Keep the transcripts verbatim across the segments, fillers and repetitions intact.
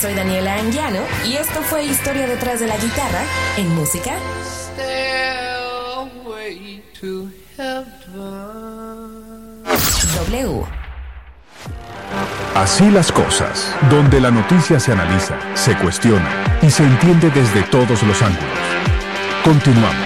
Soy Daniela Anguiano y esto fue Historia detrás de la guitarra en música. Stairway to Heaven. W. Así las cosas, donde la noticia se analiza, se cuestiona y se entiende desde todos los ángulos. Continuamos.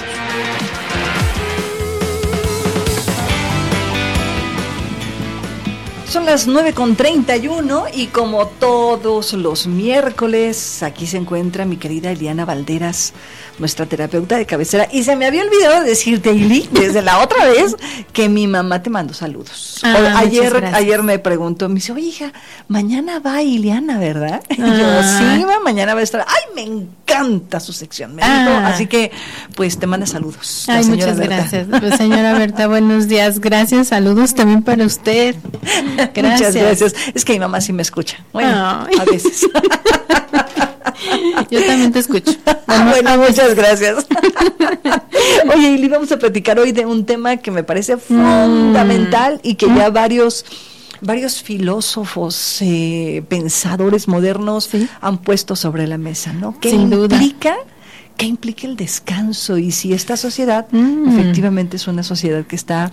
Son las nueve con treinta y uno y como todos los miércoles, aquí se encuentra mi querida Eliana Valderas, nuestra terapeuta de cabecera. Y se me había olvidado decirte, Ili, desde la otra vez, que mi mamá te mandó saludos. Ah, o, ayer, ayer me preguntó, me dice, oye hija, mañana va Ileana, ¿verdad? Ah. Y yo, sí, ma, mañana va a estar. Ay, me encanta su sección, me Ah. dijo. Así que, pues te manda saludos. Ay, muchas Berta. gracias. Pues, señora Berta, buenos días. Gracias, saludos también para usted. Gracias. Muchas gracias. Es que mi mamá sí me escucha. Bueno, Ay. a veces. Yo también te escucho. Ah, bueno, muchas gracias. Oye, Ili, vamos a platicar hoy de un tema que me parece fundamental y que ya varios varios filósofos, eh, pensadores modernos Sí. han puesto sobre la mesa, ¿no? ¿Qué Sin duda. implica? ¿Qué implica el descanso? Y si esta sociedad Mm. efectivamente es una sociedad que está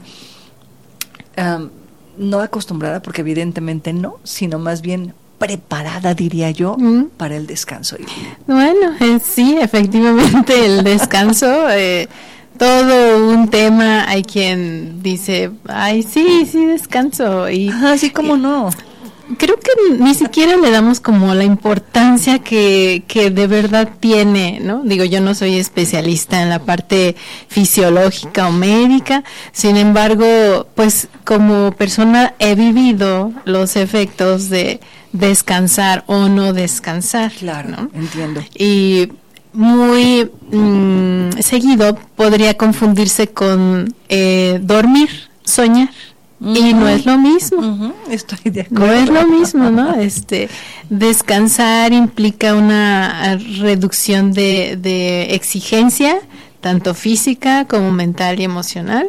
um, no acostumbrada, porque evidentemente no, sino más bien preparada, diría yo, Mm. para el descanso. Bueno, eh, sí, efectivamente, el descanso, eh, todo un tema. Hay quien dice, ay, sí, sí, descanso. Y Así como no. creo que ni siquiera le damos como la importancia que, que de verdad tiene, ¿no? Digo, yo no soy especialista en la parte fisiológica o médica, sin embargo, pues como persona he vivido los efectos de descansar o no descansar. Claro, ¿no? entiendo. Y muy mm, seguido podría confundirse con eh, dormir, soñar. Y no es lo mismo. Uh-huh, estoy de acuerdo. No es lo mismo, ¿no? Este, descansar implica una reducción de, de exigencia, tanto física como mental y emocional.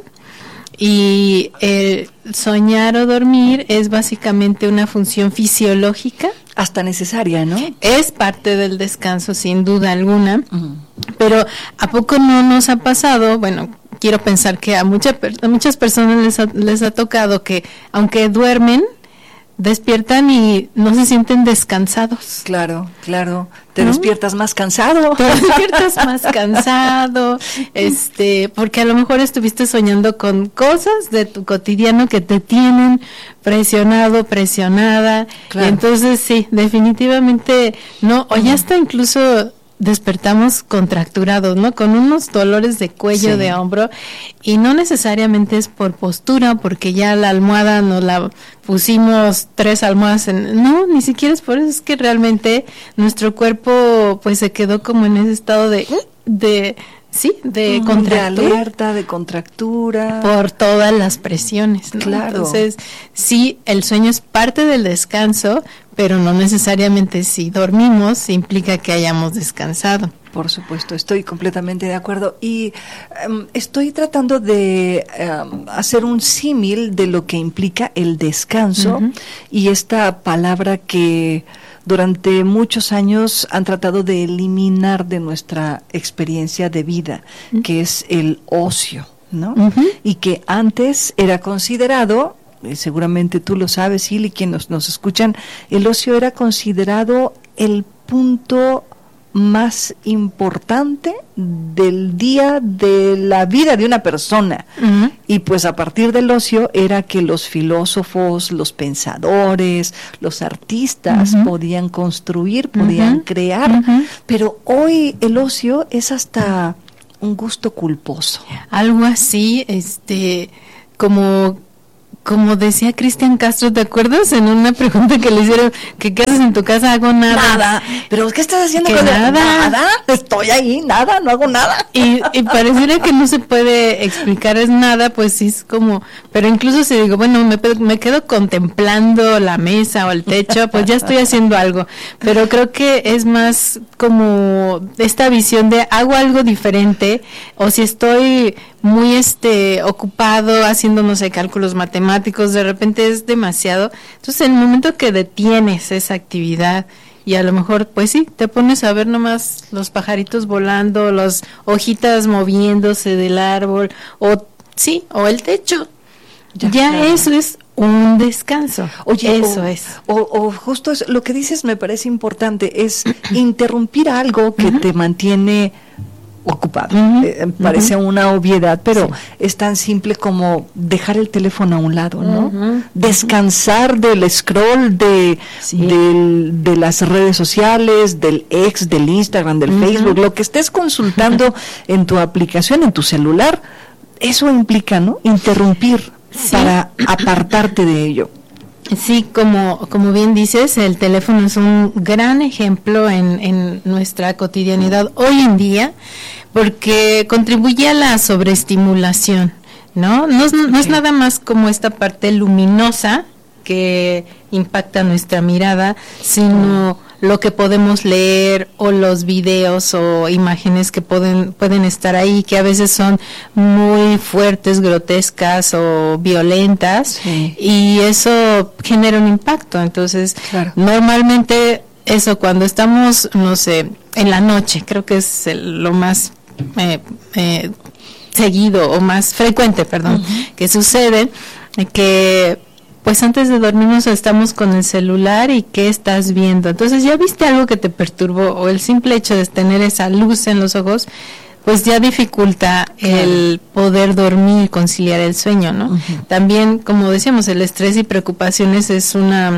Y el soñar o dormir es básicamente una función fisiológica. Hasta necesaria, ¿no? Es parte del descanso, sin duda alguna. Uh-huh. Pero ¿a poco no nos ha pasado? Bueno, quiero pensar que a, mucha, a muchas personas les ha, les ha tocado que, aunque duermen, despiertan y no se sienten descansados. Claro, claro. Te ¿no? despiertas más cansado. Te despiertas más cansado, este, porque a lo mejor estuviste soñando con cosas de tu cotidiano que te tienen presionado, presionada. Claro. Y entonces sí, definitivamente no, o ya está incluso despertamos contracturados, ¿no? Con unos dolores de cuello, Sí. de hombro, y no necesariamente es por postura, porque ya la almohada nos la pusimos tres almohadas en, no, ni siquiera es por eso, es que realmente nuestro cuerpo pues se quedó como en ese estado de, de sí, de Mm, contractura. de alerta, de contractura. Por todas las presiones, ¿no? Claro. Entonces, sí, el sueño es parte del descanso, pero no necesariamente si dormimos implica que hayamos descansado. Por supuesto, estoy completamente de acuerdo y um, estoy tratando de um, hacer un símil de lo que implica el descanso. Uh-huh. Y esta palabra que durante muchos años han tratado de eliminar de nuestra experiencia de vida, uh-huh. que es el ocio, ¿no? Uh-huh. Y que antes era considerado, seguramente tú lo sabes, Silly, quienes nos, nos escuchan, el ocio era considerado el punto más importante del día de la vida de una persona. Uh-huh. Y pues a partir del ocio era que los filósofos, los pensadores, los artistas uh-huh. podían construir, podían uh-huh. crear, uh-huh. pero hoy el ocio es hasta un gusto culposo. Algo así, este, como como decía Cristian Castro, ¿te acuerdas? En una pregunta que le hicieron, que ¿qué haces en tu casa? Hago nada. Nada. ¿Pero qué estás haciendo? Que con nada. Nada. Estoy ahí, nada, no hago nada. Y, y pareciera que no se puede explicar es nada, pues sí es como, pero incluso si digo, bueno, me, me quedo contemplando la mesa o el techo, pues ya estoy haciendo algo. Pero creo que es más como esta visión de hago algo diferente, o si estoy muy este ocupado haciendo, no sé, cálculos matemáticos, de repente es demasiado. Entonces, en el momento que detienes esa actividad y a lo mejor, pues sí, te pones a ver nomás los pajaritos volando, las hojitas moviéndose del árbol, o sí, o el techo. Ya, ya claro. Eso es un descanso. Oye, eso o, es. O, o justo es, lo que dices me parece importante, es interrumpir algo que uh-huh. te mantiene ocupado. Uh-huh. Eh, parece uh-huh. una obviedad, pero sí. es tan simple como dejar el teléfono a un lado, ¿no? Uh-huh. Descansar uh-huh. del scroll de, sí. del, de las redes sociales, del ex, del Instagram, del uh-huh. Facebook, lo que estés consultando uh-huh. en tu aplicación, en tu celular, eso implica, ¿no? Interrumpir sí. para apartarte de ello. Sí, como, como bien dices, el teléfono es un gran ejemplo en, en nuestra cotidianidad hoy en día, porque contribuye a la sobreestimulación, ¿no? No es, no es nada más como esta parte luminosa que impacta nuestra mirada, sino lo que podemos leer o los videos o imágenes que pueden pueden estar ahí, que a veces son muy fuertes, grotescas o violentas, sí. y eso genera un impacto. Entonces, claro. normalmente eso cuando estamos, no sé, en la noche, creo que es el, lo más eh, eh, seguido o más frecuente, perdón, uh-huh. que sucede, que pues antes de dormirnos estamos con el celular y ¿qué estás viendo? Entonces ya viste algo que te perturbó, o el simple hecho de tener esa luz en los ojos, pues ya dificulta claro. el poder dormir, conciliar el sueño, ¿no? Uh-huh. También, como decíamos, el estrés y preocupaciones es una,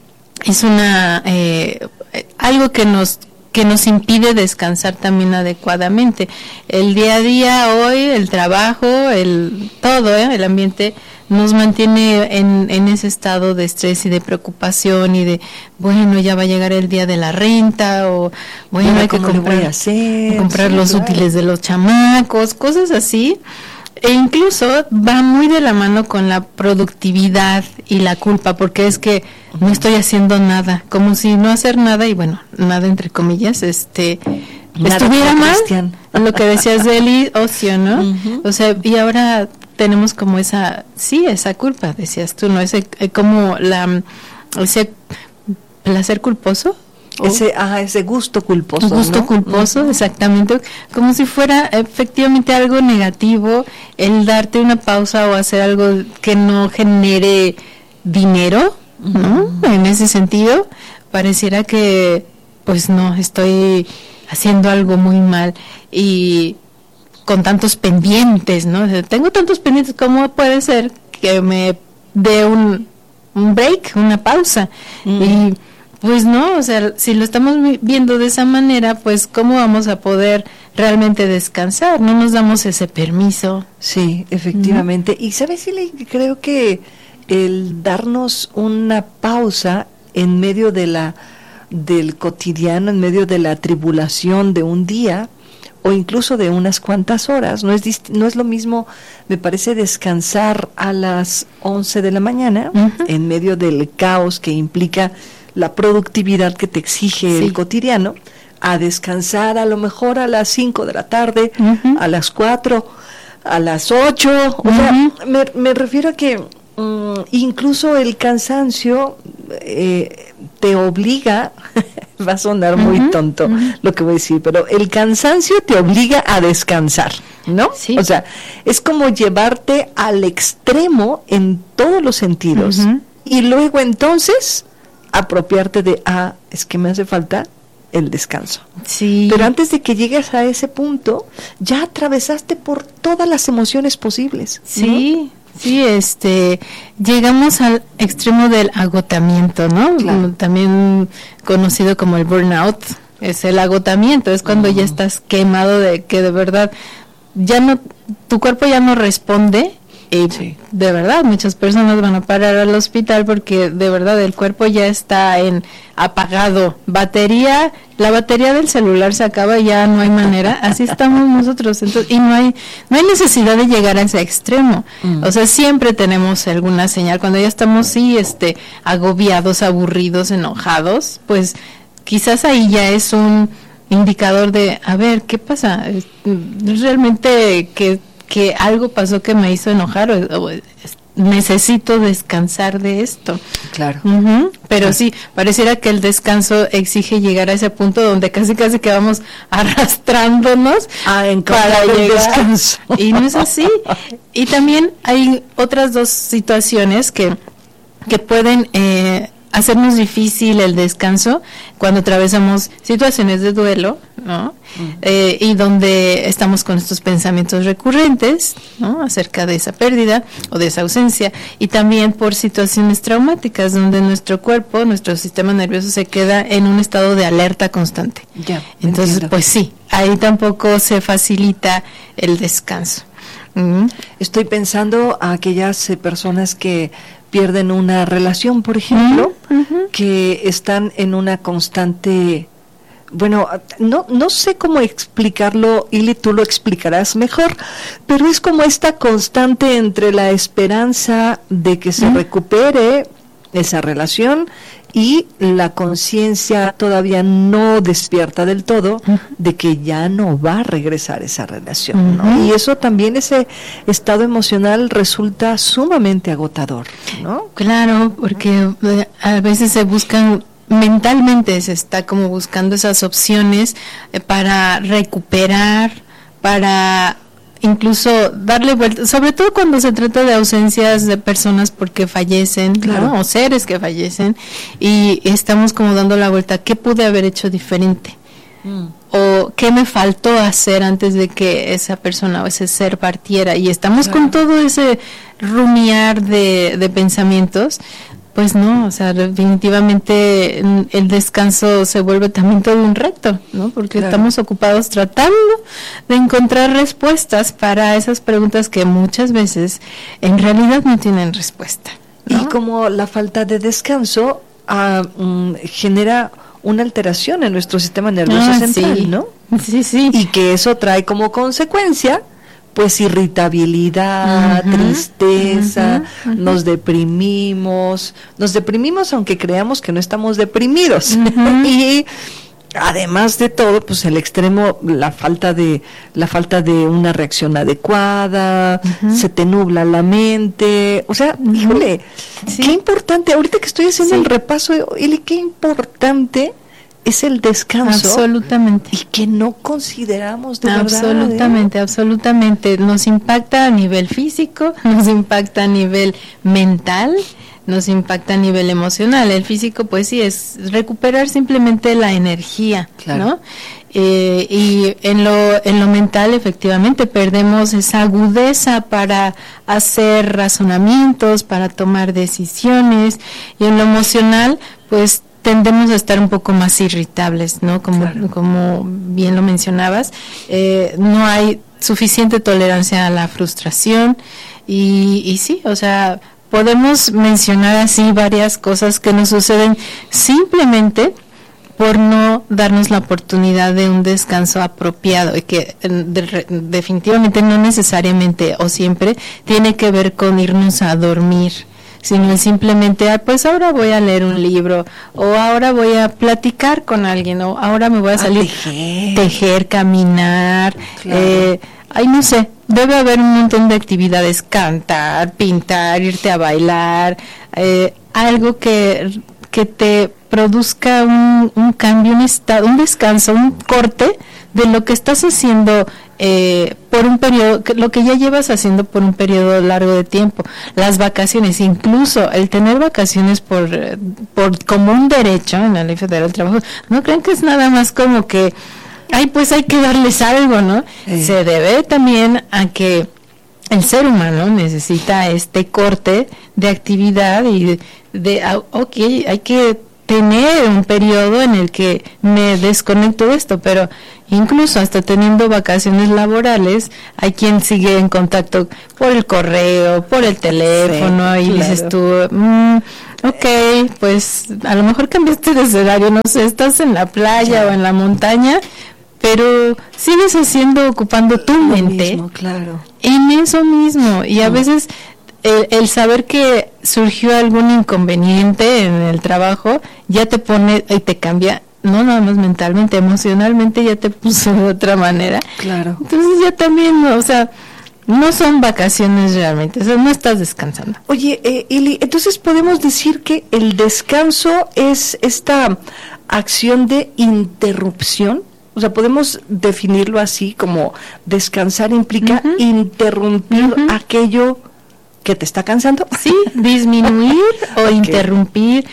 es una, eh, algo que nos que nos impide descansar también adecuadamente. El día a día, hoy, el trabajo, el todo, ¿eh? el ambiente nos mantiene en, en ese estado de estrés y de preocupación y de, bueno, ya va a llegar el día de la renta, o bueno, bueno hay que comprar, hacer? comprar sí, los claro. útiles de los chamacos, cosas así. E incluso va muy de la mano con la productividad y la culpa, porque es que no estoy haciendo nada, como si no hacer nada, y bueno, nada entre comillas, este nada estuviera mal, Cristian. Lo que decías de Eli, ocio, ¿no? Uh-huh. O sea, y ahora tenemos como esa, sí, esa culpa, decías tú, ¿no? Ese, como la, ese placer culposo. Ese, ajá, ese gusto culposo. Gusto ¿no? culposo, uh-huh. exactamente, como si fuera efectivamente algo negativo el darte una pausa o hacer algo que no genere dinero, uh-huh. ¿no? En ese sentido, pareciera que, pues no, estoy haciendo algo muy mal y con tantos pendientes, ¿no? O sea, tengo tantos pendientes, ¿cómo puede ser que me dé un, un break, una pausa? Uh-huh. Y pues no, o sea, si lo estamos viendo de esa manera, pues ¿cómo vamos a poder realmente descansar? No nos damos ese permiso. Sí, efectivamente. ¿Mm? Y sabes, Silly, creo que el darnos una pausa en medio de la del cotidiano, en medio de la tribulación de un día, o incluso de unas cuantas horas, no es dist- no es lo mismo, me parece, descansar a las once de la mañana, uh-huh. en medio del caos que implica la productividad que te exige sí. el cotidiano, a descansar a lo mejor a las cinco de la tarde, uh-huh. a las cuatro, a las ocho, o uh-huh. sea, me, me refiero a que um, incluso el cansancio eh, te obliga, va a sonar muy uh-huh. tonto uh-huh. lo que voy a decir, pero el cansancio te obliga a descansar, ¿no? Sí. O sea, es como llevarte al extremo en todos los sentidos, uh-huh. y luego entonces apropiarte de, ah, es que me hace falta el descanso. Sí. Pero antes de que llegues a ese punto, ya atravesaste por todas las emociones posibles. Sí, ¿no? sí, este, llegamos al extremo del agotamiento, ¿no? Claro. También conocido como el burnout, es el agotamiento, es cuando uh-huh. ya estás quemado de que de verdad ya no, tu cuerpo ya no responde. Y sí. de verdad, muchas personas van a parar al hospital porque de verdad el cuerpo ya está en apagado. Batería, la batería del celular se acaba y ya no hay manera. Así estamos nosotros. Entonces, y no hay no hay necesidad de llegar a ese extremo. Mm. O sea, siempre tenemos alguna señal. Cuando ya estamos, sí, este, agobiados, aburridos, enojados, pues quizás ahí ya es un indicador de, a ver, ¿qué pasa? ¿Realmente que que algo pasó que me hizo enojar, o, o necesito descansar de esto. Claro. Uh-huh. Pero claro. Sí, pareciera que el descanso exige llegar a ese punto donde casi casi que vamos arrastrándonos ah, para llegar. Descanso. Y no es así. Y también hay otras dos situaciones que, que pueden eh, hacernos difícil el descanso cuando atravesamos situaciones de duelo, ¿no? Mm. Eh, y donde estamos con estos pensamientos recurrentes, ¿no? Acerca de esa pérdida o de esa ausencia, y también por situaciones traumáticas donde nuestro cuerpo, nuestro sistema nervioso se queda en un estado de alerta constante. Ya, entonces, entiendo. Pues sí, ahí tampoco se facilita el descanso. Mm. Estoy pensando a aquellas eh, personas que pierden una relación, por ejemplo, uh-huh. que están en una constante, bueno, no no sé cómo explicarlo, Ili, tú lo explicarás mejor, pero es como esta constante entre la esperanza de que se uh-huh. recupere esa relación y la conciencia todavía no despierta del todo uh-huh. de que ya no va a regresar esa relación, ¿no? Uh-huh. Y eso también, ese estado emocional resulta sumamente agotador, ¿no? Claro, porque a veces se buscan, mentalmente se está como buscando esas opciones para recuperar, para incluso darle vuelta, sobre todo cuando se trata de ausencias de personas porque fallecen, claro. ¿no? O seres que fallecen, y estamos como dando la vuelta, ¿qué pude haber hecho diferente? Mm. O ¿qué me faltó hacer antes de que esa persona o ese ser partiera? Y estamos claro. con todo ese rumiar de, de pensamientos. Pues no, o sea, definitivamente el descanso se vuelve también todo un reto, ¿no? Porque claro. estamos ocupados tratando de encontrar respuestas para esas preguntas que muchas veces en realidad no tienen respuesta, ¿no? Y como la falta de descanso uh, um, genera una alteración en nuestro sistema nervioso ah, central, sí. ¿no? Sí, sí. Y que eso trae como consecuencia pues irritabilidad, uh-huh, tristeza, uh-huh, uh-huh. nos deprimimos, nos deprimimos aunque creamos que no estamos deprimidos. Uh-huh. Y además de todo, pues el extremo, la falta de la falta de una reacción adecuada, uh-huh. se te nubla la mente, o sea, uh-huh. híjole, sí. qué importante, ahorita que estoy haciendo sí. el repaso, Eli, qué importante es el descanso. Absolutamente. Y que no consideramos de absolutamente, verdad. ¿eh? Absolutamente. Nos impacta a nivel físico, nos impacta a nivel mental, nos impacta a nivel emocional. El físico, pues sí, es recuperar simplemente la energía, claro. ¿no? Eh, y en lo, en lo mental, efectivamente, perdemos esa agudeza para hacer razonamientos, para tomar decisiones. Y en lo emocional, pues tendemos a estar un poco más irritables, ¿no? Como, claro. como bien lo mencionabas, eh, no hay suficiente tolerancia a la frustración y, y sí, o sea, podemos mencionar así varias cosas que nos suceden simplemente por no darnos la oportunidad de un descanso apropiado y que de, definitivamente no necesariamente o siempre tiene que ver con irnos a dormir, sino simplemente, ah, pues ahora voy a leer un libro, o ahora voy a platicar con alguien, o ahora me voy a salir, a tejer. tejer, caminar, claro. eh, ay, no sé, debe haber un montón de actividades, cantar, pintar, irte a bailar, eh, algo que, que te produzca un, un cambio, un estado, un descanso, un corte de lo que estás haciendo eh, por un periodo, lo que ya llevas haciendo por un periodo largo de tiempo, las vacaciones, incluso el tener vacaciones por, por como un derecho en la Ley Federal del Trabajo, no crean que es nada más como que, ay, pues hay que darles algo, ¿no? Sí. Se debe también a que el ser humano necesita este corte de actividad y de, de ok, hay que tener un periodo en el que me desconecto de esto, pero incluso hasta teniendo vacaciones laborales, hay quien sigue en contacto por el correo, por el teléfono, sí, y claro. dices tú, mmm, ok, pues a lo mejor cambiaste de escenario, no sé, estás en la playa, sí, o en la montaña, pero sigues haciendo, ocupando tu Lo mente mismo, claro. en eso mismo, y a mm. veces El, el saber que surgió algún inconveniente en el trabajo ya te pone y te cambia, no nada más mentalmente, emocionalmente ya te puso de otra manera. Claro. Entonces ya también, o sea, No son vacaciones realmente, o sea, no estás descansando. Oye, eh, Ili, entonces podemos decir que el descanso es esta acción de interrupción. O sea, podemos definirlo así, como descansar implica uh-huh. interrumpir uh-huh. aquello que te está cansando. Sí, disminuir o okay. interrumpir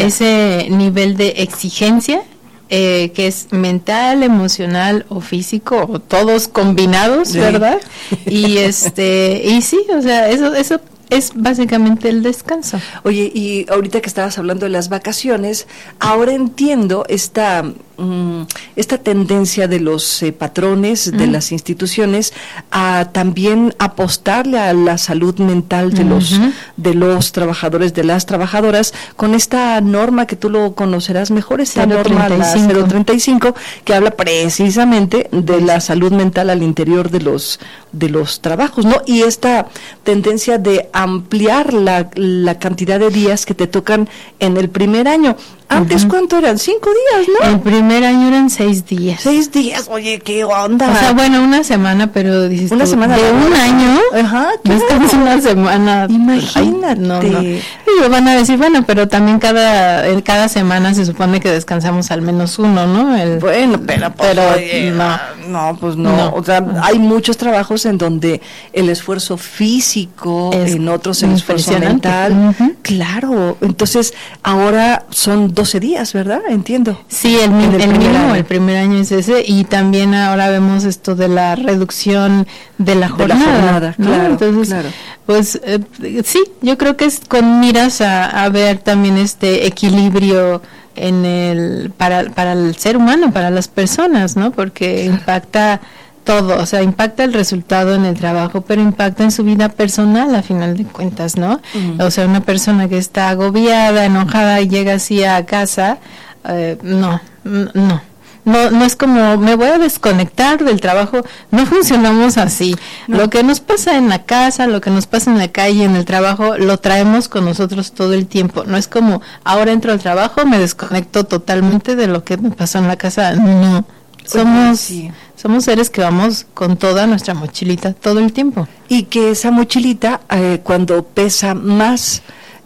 ese nivel de exigencia. Eh, que es mental, emocional o físico, o todos combinados, sí. ¿verdad? Y este, y sí, o sea, eso, eso es básicamente el descanso. Oye, y ahorita que estabas hablando de las vacaciones, ahora entiendo esta mm, esta tendencia de los eh, patrones, mm. de las instituciones, a también apostarle a la salud mental de mm-hmm. los de los trabajadores, de las trabajadoras, con esta norma que tú lo conocerás mejor, esta norma, la cero treinta y cinco, que habla precisamente de la salud mental al interior de los de los trabajos, ¿no? Y esta tendencia de ampliar la, la cantidad de días que te tocan en el primer año. Antes, uh-huh. ¿cuánto eran? Cinco días, ¿no? El primer año eran seis días. Seis días, oye, qué onda. O sea, bueno, una semana, pero dices una tú, semana de un año. Ajá, claro. Es una semana. Imagínate. Ay, no, no. Y van a decir, bueno, pero también cada en cada semana se supone que descansamos al menos uno, ¿no? El, bueno, pero, pues, pero oye, no. No, pues no. no. O sea, no. hay muchos trabajos en donde el esfuerzo físico, es en otros el esfuerzo mental. Uh-huh. Claro. Entonces, ahora son doce días, ¿verdad? Entiendo. Sí, el, el, el mínimo, año. el primer año es ese, y también ahora vemos esto de la reducción de la jornada. De la jornada, ¿no? Claro, Entonces, claro. pues eh, sí, yo creo que es con miras a, a ver también este equilibrio en el para para el ser humano, para las personas, ¿no? Porque impacta todo, o sea, impacta el resultado en el trabajo, pero impacta en su vida personal a final de cuentas, ¿no? Uh-huh. O sea, una persona que está agobiada, enojada y llega así a casa, eh, no, no, no, no es como me voy a desconectar del trabajo, no funcionamos así. No. Lo que nos pasa en la casa, lo que nos pasa en la calle, en el trabajo, lo traemos con nosotros todo el tiempo. No es como ahora entro al trabajo, me desconecto totalmente de lo que me pasó en la casa, no. Somos sí. somos seres que vamos con toda nuestra mochilita todo el tiempo. Y que esa mochilita, eh, cuando pesa más,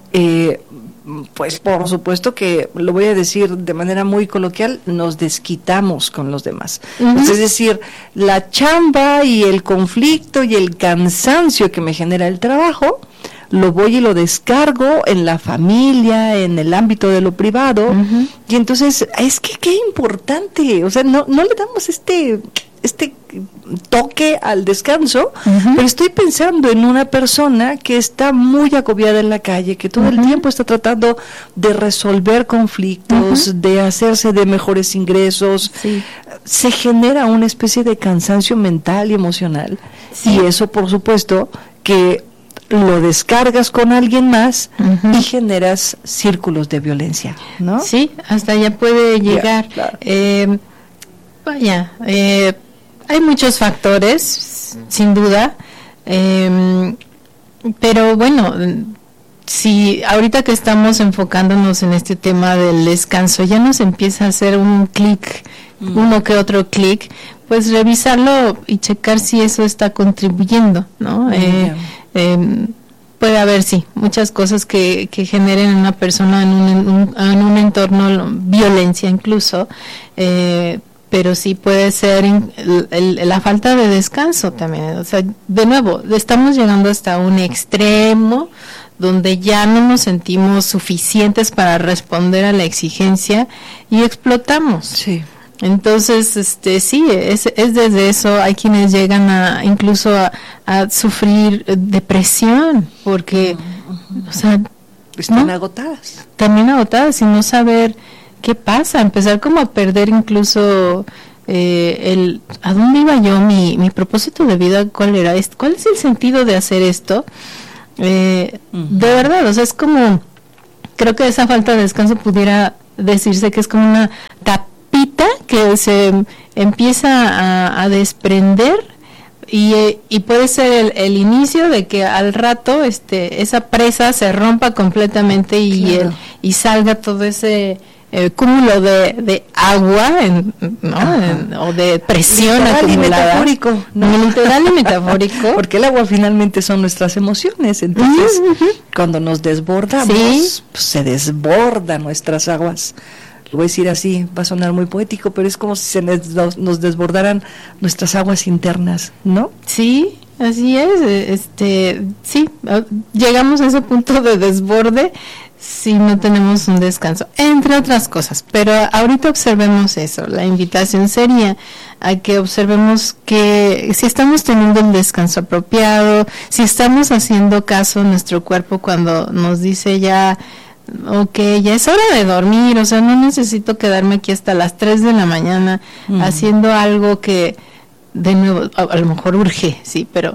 eh, pues por supuesto que, lo voy a decir de manera muy coloquial, nos desquitamos con los demás. Uh-huh. Es decir, la chamba y el conflicto y el cansancio que me genera el trabajo, lo voy y lo descargo en la familia, en el ámbito de lo privado, uh-huh. y entonces es que qué importante, o sea, no no le damos este este toque al descanso, uh-huh. pero estoy pensando en una persona que está muy agobiada en la calle, que todo uh-huh. el tiempo está tratando de resolver conflictos, uh-huh. de hacerse de mejores ingresos, sí. se genera una especie de cansancio mental y emocional, sí. y eso por supuesto que lo descargas con alguien más uh-huh. y generas círculos de violencia, ¿no? Sí, hasta allá puede llegar. Yeah, claro. eh, vaya, eh, hay muchos factores, sin duda, eh, pero bueno, si ahorita que estamos enfocándonos en este tema del descanso, ya nos empieza a hacer un clic, mm. uno que otro clic, pues revisarlo y checar si eso está contribuyendo, ¿no? Mm, eh, yeah. Eh, puede haber, sí, muchas cosas que, que generen en una persona en un, un, en un entorno violencia incluso, eh, pero sí puede ser el, el, la falta de descanso también. O sea, de nuevo, estamos llegando hasta un extremo donde ya no nos sentimos suficientes para responder a la exigencia y explotamos. Sí. Entonces, este, sí, es, es desde eso, hay quienes llegan a, incluso a, a sufrir depresión, porque, uh-huh. o sea, están ¿no? agotadas. También agotadas y no saber qué pasa, empezar como a perder incluso eh, el, ¿a dónde iba yo? Mi, mi propósito de vida, ¿cuál era? ¿Cuál es el sentido de hacer esto? Eh, uh-huh. De verdad, o sea, es como, creo que esa falta de descanso pudiera decirse que es como una tapita que se empieza a, a desprender y, y puede ser el, el inicio de que al rato este esa presa se rompa completamente y, claro. el, y salga todo ese eh, cúmulo de, de agua en, ¿no? en, o de presión literal acumulada. Y metafórico, ¿no? Literal y metafórico. Porque el agua finalmente son nuestras emociones, entonces uh-huh. cuando nos desbordamos, ¿sí? Pues se desbordan nuestras aguas. Lo voy a decir así, va a sonar muy poético, pero es como si se nos, nos desbordaran nuestras aguas internas, ¿no? Sí, así es, este, sí, llegamos a ese punto de desborde si no tenemos un descanso, entre otras cosas, pero ahorita observemos eso. La invitación sería a que observemos que si estamos teniendo el descanso apropiado, si estamos haciendo caso a nuestro cuerpo cuando nos dice ya, ok, ya es hora de dormir, o sea, no necesito quedarme aquí hasta las tres de la mañana mm. haciendo algo que, de nuevo, a, a lo mejor urge, sí, pero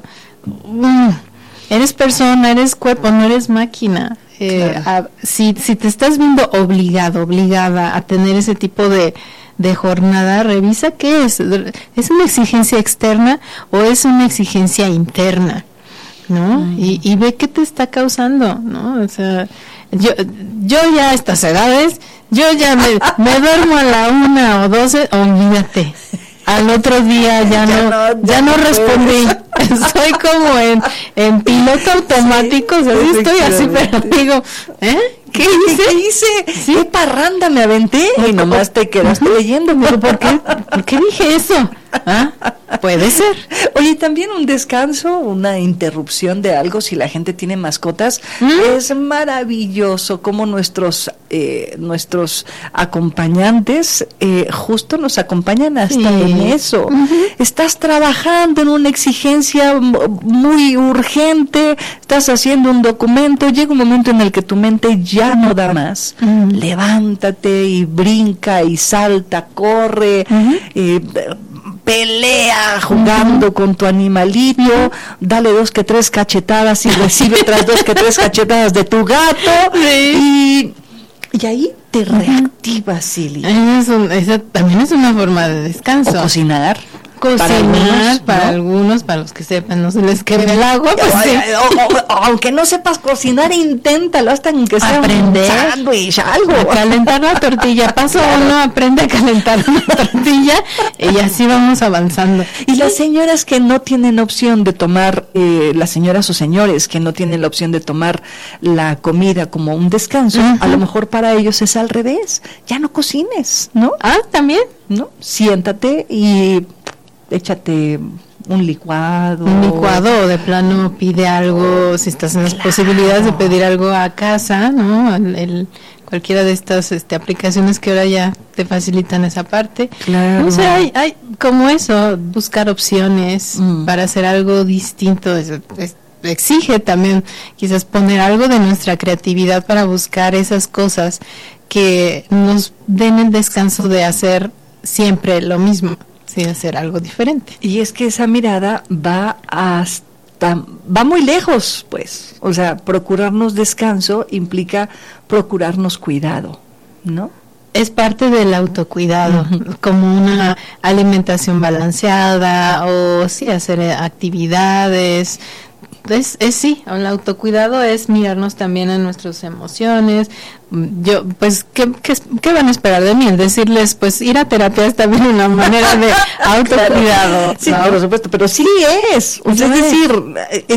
um, eres persona, eres cuerpo, no eres máquina. Eh, claro. a, si, si te estás viendo obligado, obligada a tener ese tipo de, de jornada, revisa qué es. ¿Es una exigencia externa o es una exigencia interna? ¿No? Mm. Y, y ve qué te está causando, ¿no? O sea, yo, yo ya a estas edades, yo ya me, me duermo a la una o doce, olvídate. Al otro día ya, ya no, no ya, ya no respondí. Estoy como en, en piloto automático, sí, o sea, sí estoy así, pero digo, ¿eh? ¿Qué hice? ¿Qué hice? ¿Sí? ¿Qué parranda me aventé? Y nomás te quedaste leyendo. ¿Pero por qué? ¿Por qué dije eso? ¿Ah? Puede ser. Oye, también un descanso, una interrupción de algo, si la gente tiene mascotas, ¿Mm? Es maravilloso como nuestros eh, nuestros acompañantes eh, justo nos acompañan hasta sí. en eso. Uh-huh. Estás trabajando en una exigencia muy urgente, estás haciendo un documento, llega un momento en el que tu mente ya no da más. Uh-huh. Levántate y brinca y salta, corre, uh-huh. eh, pelea jugando uh-huh. con tu animalito, uh-huh. dale dos que tres cachetadas y recibe otras dos que tres cachetadas de tu gato, sí. y, y ahí te reactivas, Silly. Es un, esa también es una forma de descanso. O cocinar. Cocinar, para algunos, para, ¿no? algunos, para los que sepan, no se les queme el agua. Pues, sí. o, o, o, aunque no sepas cocinar, inténtalo hasta que sea aprender, un sándwich, algo. A calentar la tortilla. Paso claro. uno, aprende a calentar una tortilla y así vamos avanzando. Y las señoras que no tienen opción de tomar, eh, las señoras o señores que no tienen la opción de tomar la comida como un descanso, uh-huh. a lo mejor para ellos es al revés. Ya no cocines, ¿no? Ah, también. ¿No? Siéntate y échate un licuado. Un licuado o de plano pide algo, si estás en las claro. posibilidades de pedir algo a casa, ¿no? El, el, cualquiera de estas este, aplicaciones que ahora ya te facilitan esa parte. Claro. O sea, hay, hay como eso, buscar opciones mm. para hacer algo distinto. Es, es, exige también quizás poner algo de nuestra creatividad para buscar esas cosas que nos den el descanso de hacer siempre lo mismo. Sí, hacer algo diferente. Y es que esa mirada va hasta, va muy lejos, pues. O sea, procurarnos descanso implica procurarnos cuidado, ¿no? Es parte del autocuidado, uh-huh. como una alimentación balanceada o sí, hacer actividades. Es, es sí, el autocuidado es mirarnos también en nuestras emociones. Yo, pues, ¿qué, qué, qué van a esperar de mí? Decirles, pues, ir a terapia es también una manera de autocuidado. Claro. Sí, ¿no? Por supuesto, pero sí es. O sea, es decir, eh,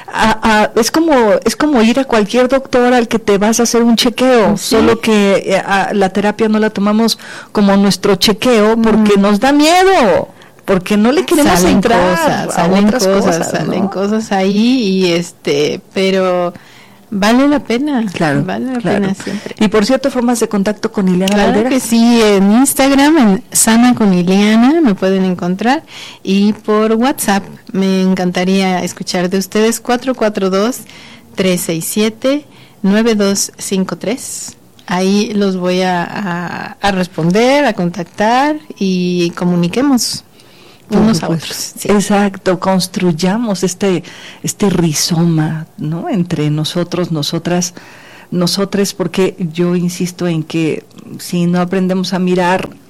a, a, es como es como ir a cualquier doctor al que te vas a hacer un chequeo, sí. solo que eh, a, la terapia no la tomamos como nuestro chequeo porque mm. nos da miedo. Porque no le queremos salen entrar cosas, a salen otras cosas, cosas, salen ¿no? cosas ahí y este, pero vale la pena, claro, vale la claro. pena siempre. Y por cierto, formas de contacto con Ileana Claro Valderas. que sí, en Instagram, en Sana con Ileana, me pueden encontrar, y por WhatsApp, me encantaría escuchar de ustedes, cuatro cuatro dos, tres seis siete, nueve dos cinco tres. Ahí los voy a, a, a responder, a contactar y comuniquemos unos a otros. Sí. Exacto, construyamos este este rizoma, ¿no? Entre nosotros, nosotras, nosotres, porque yo insisto en que si no aprendemos a mirar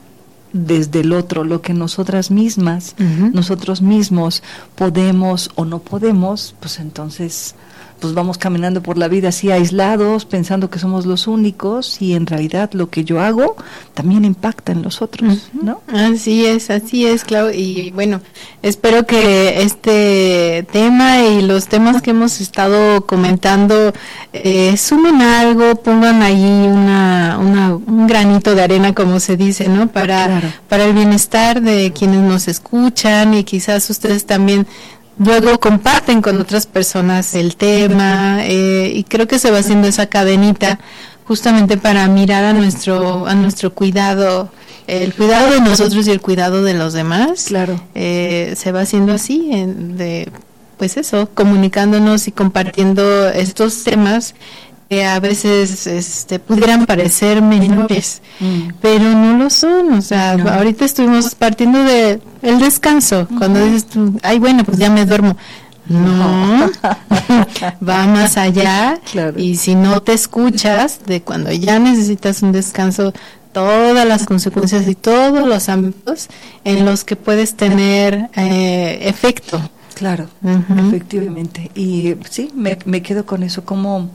desde el otro, lo que nosotras mismas, uh-huh. nosotros mismos podemos o no podemos, pues entonces pues vamos caminando por la vida así aislados, pensando que somos los únicos, y en realidad lo que yo hago también impacta en los otros, ¿no? Así es, así es, Clau. Y bueno, espero que este tema y los temas que hemos estado comentando eh, sumen algo, pongan ahí una, una un granito de arena, como se dice, ¿no? Para, claro. para el bienestar de quienes nos escuchan, y quizás ustedes también luego comparten con otras personas el tema, eh, y creo que se va haciendo esa cadenita justamente para mirar a nuestro a nuestro cuidado, el cuidado de nosotros y el cuidado de los demás. Claro. Eh, se va haciendo así, en, de pues eso, comunicándonos y compartiendo estos temas que a veces este pudieran parecer menores, mm. pero no lo son. O sea, no. ahorita estuvimos partiendo de el descanso, mm. cuando dices tú, ay, bueno, pues ya me duermo. No, va más allá, claro. Y si no te escuchas de cuando ya necesitas un descanso, todas las consecuencias y todos los ámbitos en los que puedes tener eh, efecto. Claro, uh-huh. efectivamente. Y sí, me, me quedo con eso, como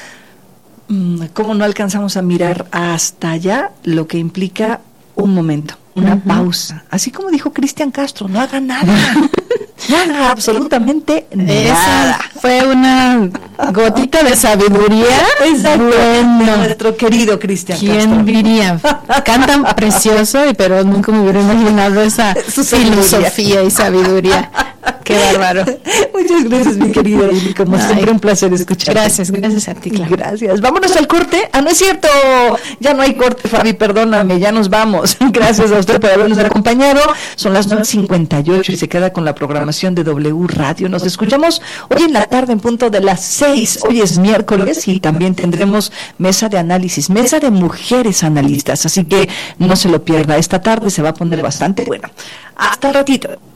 cómo no alcanzamos a mirar hasta allá lo que implica un momento, una uh-huh. pausa. Así como dijo Cristian Castro, no haga nada. No haga absolutamente nada. Esa fue una gotita de sabiduría. Exacto. Bueno, nuestro querido Cristian Castro. ¿Quién diría? Cantan precioso, pero nunca me hubiera imaginado esa Su filosofía y sabiduría. Qué bárbaro. Muchas gracias, mi querida Ili, como Ay, siempre un placer escucharte. Gracias, gracias a ti, Clara. Gracias. Vámonos al corte. Ah, no es cierto, ya no hay corte, Fabi, perdóname, ya nos vamos. Gracias a usted por habernos acompañado. Son las nueve cincuenta y ocho y se queda con la programación de W Radio. Nos escuchamos hoy en la tarde en punto de las seis. Hoy es miércoles y también tendremos mesa de análisis, mesa de mujeres analistas, así que no se lo pierda. Esta tarde se va a poner bastante buena. Hasta ratito.